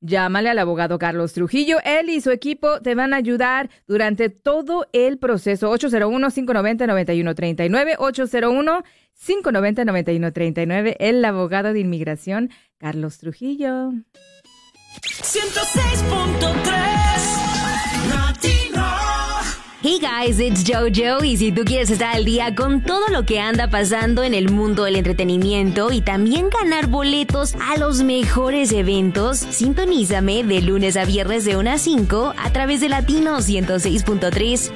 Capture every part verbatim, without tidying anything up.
Llámale al abogado Carlos Trujillo. Él y su equipo te van a ayudar durante todo el proceso. ocho cero uno, cinco nueve cero, nueve uno tres nueve, ocho cero uno, cinco nueve cero, nueve uno tres nueve. El abogado de inmigración, Carlos Trujillo. ciento seis punto tres Latino. Hey guys, it's JoJo, y si tú quieres estar al día con todo lo que anda pasando en el mundo del entretenimiento y también ganar boletos a los mejores eventos, sintonízame de lunes a viernes de una a cinco a través de Latino ciento seis punto tres.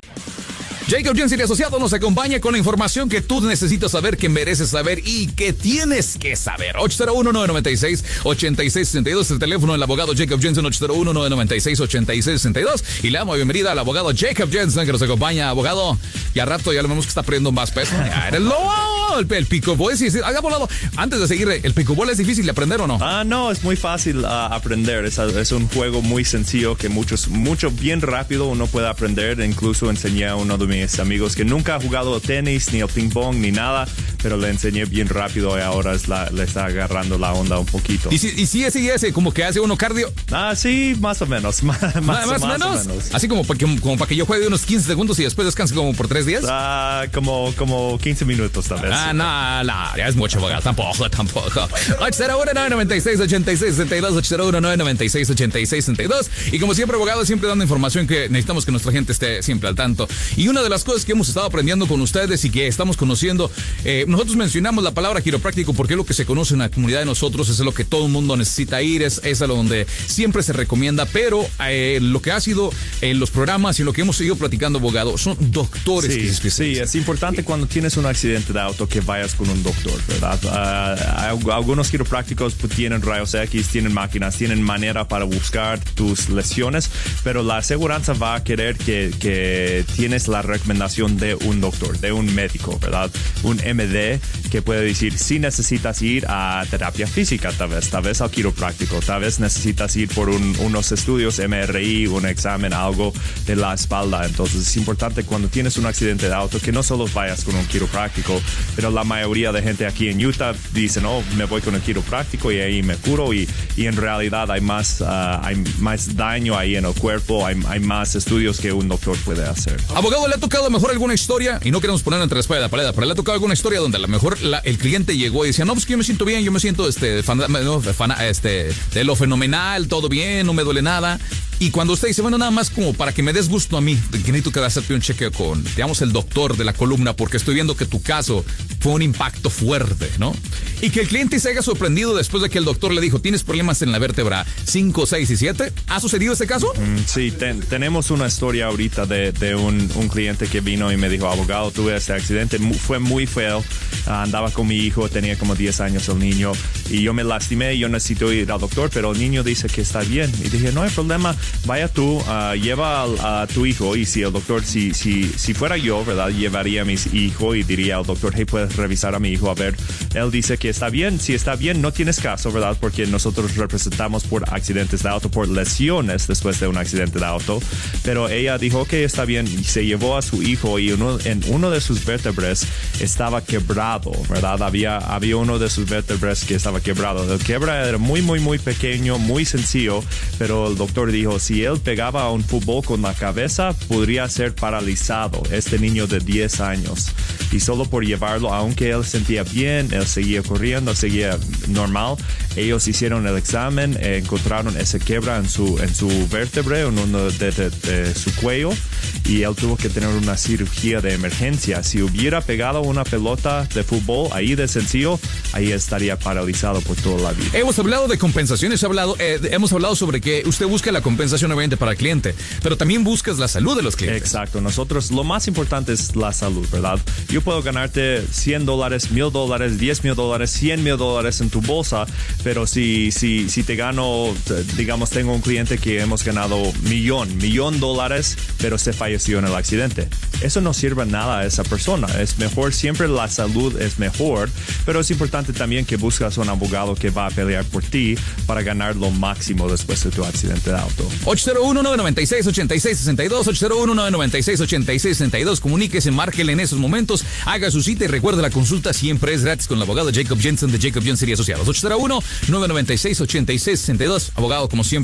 Jacob Jensen y Asociados nos acompaña con la información que tú necesitas saber, que mereces saber y que tienes que saber. ocho cero uno, nueve nueve seis, ocho seis seis dos, el teléfono del abogado Jacob Jensen, ocho cero uno, nueve nueve seis, ocho seis seis dos. Y le damos bienvenida al abogado Jacob Jensen que nos acompaña. Abogado, ya a rato ya lo vemos que está perdiendo más peso. Ya eres lobo, el, el pickleball, sí, sí, haga volado. Antes de seguir, ¿el pickleball es difícil de aprender o no? Ah, no, es muy fácil uh, aprender. Es, es un juego muy sencillo que muchos, mucho bien rápido uno puede aprender. Incluso enseñé a uno de mis amigos que nunca ha jugado tenis, ni el ping pong, ni nada, pero le enseñé bien rápido y ahora es la, le está agarrando la onda un poquito. ¿Y si, y si ese y ese, como que hace uno cardio? Ah, sí, más o menos. Más, más, ¿Más, más, más menos? o menos. Así como para que, como para que yo juegue unos quince segundos y después descanse como por tres días. Ah, como, como quince minutos tal vez. Ah, no, no, ya es mucho, abogado. Tampoco, tampoco. ocho cero uno, nueve nueve seis, ocho seis seis dos, ocho cero uno, nueve nueve seis, ocho seis seis dos. Y como siempre, abogado, siempre dando información que necesitamos que nuestra gente esté siempre al tanto. Y una de las cosas que hemos estado aprendiendo con ustedes y que estamos conociendo, eh, nosotros mencionamos la palabra quiropráctico porque es lo que se conoce en la comunidad de nosotros, es lo que todo el mundo necesita ir, es, es a lo donde siempre se recomienda, pero eh, lo que ha sido en los programas y lo que hemos seguido platicando, abogado, son doctores sí, que se especializan. Sí, es importante cuando tienes un accidente de auto que vayas con un doctor, ¿verdad? Uh, algunos quiroprácticos pues, tienen rayos X, tienen máquinas, tienen manera para buscar tus lesiones, pero la aseguranza va a querer que, que tienes la recomendación de un doctor, de un médico, ¿verdad? Un M D que puede decir si necesitas ir a terapia física, tal vez, tal vez al quiropráctico, tal vez necesitas ir por un, unos estudios M R I, un examen, algo de la espalda. Entonces es importante cuando tienes un accidente de auto que no solo vayas con un quiropráctico, pero la mayoría de gente aquí en Utah dice, no, me voy con el quiropráctico y ahí me curo y, y en realidad hay más, uh, hay más daño ahí en el cuerpo, hay, hay más estudios que un doctor puede hacer. Abogado, ¿le ha tocado mejor alguna historia? Y no queremos poner entre la espada y la pared, pero le ha tocado alguna historia donde a lo mejor la, el cliente llegó y decía, no, pues que yo me siento bien, yo me siento este, fan, no, fan, este, de lo fenomenal, todo bien, no me duele nada. Y cuando usted dice, bueno, nada más como para que me des gusto a mí, que necesito que hacerte un chequeo con, digamos, el doctor de la columna, porque estoy viendo que tu caso fue un impacto fuerte, ¿no? Y que el cliente se haya sorprendido después de que el doctor le dijo, tienes problemas en la vértebra cinco, seis y siete. ¿Ha sucedido ese caso? Mm, sí, ten, tenemos una historia ahorita de, de un, un cliente que vino y me dijo, abogado, tuve este accidente, fue muy feo, uh, andaba con mi hijo, tenía como diez años el niño, y yo me lastimé, yo necesito ir al doctor, pero el niño dice que está bien. Y dije, no hay problema, vaya tú, uh, lleva a, a tu hijo, y si el doctor, si, si, si fuera yo, ¿verdad? Llevaría a mi hijo y diría al doctor, hey, puedes revisar a mi hijo, a ver, él dice que está bien, si está bien, no tienes caso, ¿verdad? Porque nosotros representamos por accidentes de auto, por lesiones después de un accidente de auto, pero ella dijo que okay, está bien, y se llevó a su hijo y uno, en uno de sus vértebras estaba quebrado, ¿verdad? Había, había uno de sus vértebras que estaba quebrado. El quiebra era muy, muy, muy pequeño, muy sencillo, pero el doctor dijo, si él pegaba a un fútbol con la cabeza, podría ser paralizado, este niño de diez años. Y solo por llevarlo, aunque él sentía bien, él seguía corriendo, seguía normal, ellos hicieron el examen, eh, encontraron ese quiebra en su, en su vértebra, en uno de, de, de su cuello, y él tuvo que tener una cirugía de emergencia. Si hubiera pegado una pelota de fútbol ahí de sencillo, ahí estaría paralizado por toda la vida. Hemos hablado de compensaciones, hablado, eh, hemos hablado sobre que usted busca la compensación obviamente para el cliente, pero también buscas la salud de los clientes. Exacto, nosotros lo más importante es la salud, ¿verdad? Yo puedo ganarte cien dólares, mil dólares, diez mil dólares, cien mil dólares en tu bolsa, pero si, si, si te gano, digamos, tengo un cliente que hemos ganado millón, millón dólares, pero se falleció en el accidente. Eso no sirve nada a esa persona. Es mejor, siempre la salud es mejor, pero es importante también que buscas un abogado que va a pelear por ti para ganar lo máximo después de tu accidente de auto. ocho cero uno, nueve nueve seis, ocho seis seis dos, ocho cero uno, nueve nueve seis, ocho seis seis dos. Comuníquese, márquele en esos momentos, haga su cita y recuerde, la consulta siempre es gratis con el abogado Jacob Jensen de Jacob Jensen y Asociados. ocho cero uno, nueve nueve seis, ocho seis seis dos. Abogado, como siempre,